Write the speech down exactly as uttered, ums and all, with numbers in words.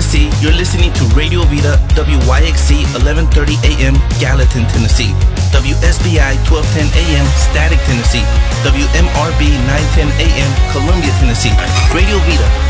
Tennessee, you're listening to Radio Vida, W Y X C, eleven thirty A M, Gallatin, Tennessee. W S B I, twelve ten A M, Static, Tennessee. W M R B, nine ten A M, Columbia, Tennessee. Radio Vida,